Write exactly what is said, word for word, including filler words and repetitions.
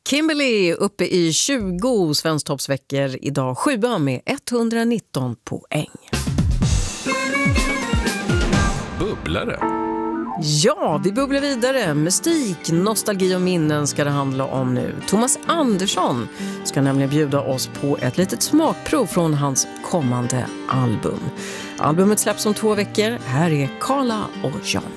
Kimberly uppe i tjugo svensktoppsveckor, idag sjua med etthundranitton poäng. Bubblare. Ja, vi bubblar vidare. Mystik, nostalgi och minnen ska det handla om nu. Thomas Andersson ska nämligen bjuda oss på ett litet smakprov från hans kommande album. Albumet släpps om två veckor. Här är Carla och John.